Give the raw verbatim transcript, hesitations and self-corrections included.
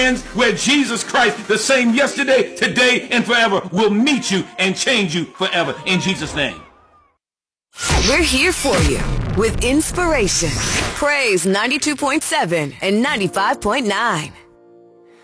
where Jesus Christ, the same yesterday, today, and forever, will meet you and change you forever. In Jesus' name. We're here for you with inspiration. Praise ninety-two point seven and ninety-five point nine.